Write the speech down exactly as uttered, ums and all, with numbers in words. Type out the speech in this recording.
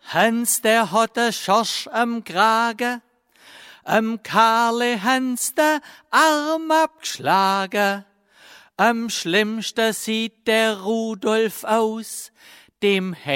Hans, der hatte Schorsch am Krage, am Karle Hans der Arm abgeschlagen. Am schlimmsten sieht der Rudolf aus, dem